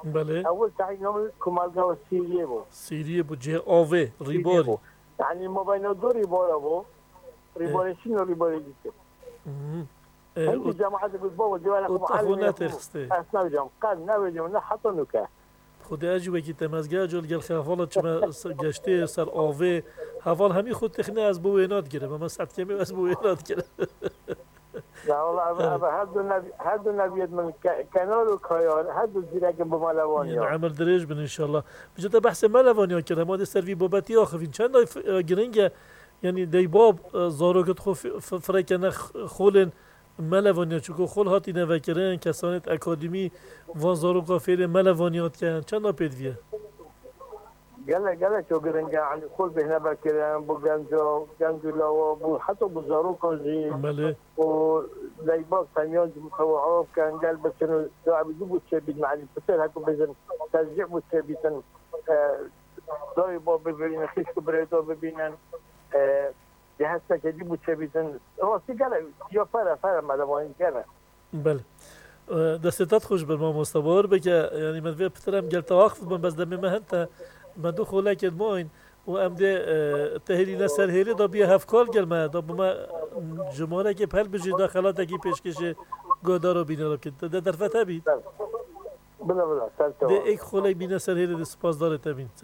بله اول تعیین کمالگاه سیریه بود. سیریه بود جه آوه ریباری. یعنی ما بین دو ریبارا بود، ریبارشین و ریبارشین. هندی جماعت بود بابا دیوانه معلم نتخسته. اصلا نمی‌دونم قد نمی‌دونم نه حتی نکه. خدا عجیبه که تمزگاه جل گل خفاله چما گشته سر آوه حوال همی خود تخنه از بوینات گیره من ساعت کمی از بوینات گیره. لا والله هر دو نبیت من کنار و کایار هر دو زیرک با ملوانیا. عمل دريج بن ان شاء الله. بجد بحث ملوانیا كده ما دي سرفي بوباتي اخفين چند گرنگه يعني دي باب زاروكت خو فريكنا خولن ملوانیا چوكو خول هاتي نوكرن كسانت اكاديمي وان زاروكا فير ملوانيات كان چند پدويه قال شو گرنگه عن خول بهنا بكرن بو گنجو لا بو حتى بو زاروكا زي بله و دي باب ثانيات متوعوف كان قال بس انه لاعب يجيبوا الشبيد مع الفتيل هكو بزن تشجيع والشبيد داي باب ببينن خيشكو بريدو ببينن جهازك يجيبوا الشبيد راسي قال يا فرا ملواني كان بله دستات خوش به ما مستوار بکه یعنی من وی پترم گل تواقف من بس دمی مهنتا من دو خوله کد موین و ام ده تهیلی نسر هیلی دا بیا هفکال گل ما دا بما جمعه که پل بجی داخلات اکی پیشکش گودارو بینه رو کد ده درفت هبید بلا ده ایک خوله بینه سر هیلی ده سپاس داره تبین